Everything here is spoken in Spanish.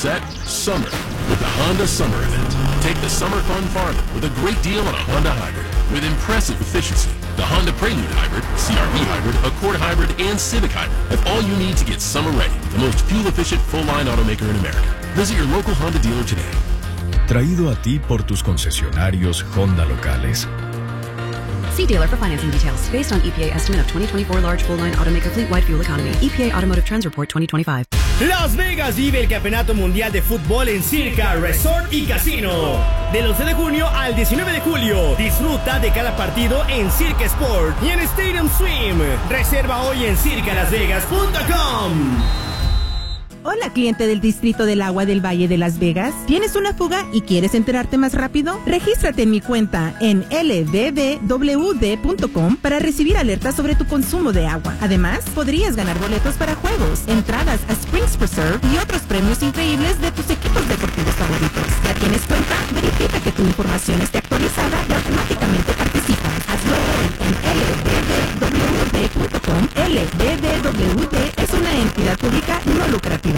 set, summer with the Honda Summer Event. Take the summer fun farther with a great deal on a Honda Hybrid with impressive efficiency. The Honda Prelude Hybrid, CR-V Hybrid, Accord Hybrid, and Civic Hybrid have all you need to get summer ready with the most fuel-efficient full-line automaker in America. Visit your local Honda dealer today. Traído a ti por tus concesionarios Honda locales. See dealer for financing details. Based on EPA estimate of 2024 large full-line automaker fleet-wide fuel economy. EPA Automotive Trends Report 2025. Las Vegas vive el Campeonato Mundial de Fútbol en Circa Resort y Casino. Del 11 de junio al 19 de julio. Disfruta de cada partido en Circa Sport y en Stadium Swim. Reserva hoy en circalasvegas.com. Hola, cliente del Distrito del Agua del Valle de Las Vegas. ¿Tienes una fuga y quieres enterarte más rápido? Regístrate en mi cuenta en lbbwd.com para recibir alertas sobre tu consumo de agua. Además, podrías ganar boletos para juegos, entradas a Springs Preserve y otros premios increíbles de tus equipos deportivos favoritos. ¿Ya tienes cuenta? Verifica que tu información esté actualizada y automáticamente participas. Hazlo hoy en lbbwd.com. LBBWD es una entidad pública no lucrativa.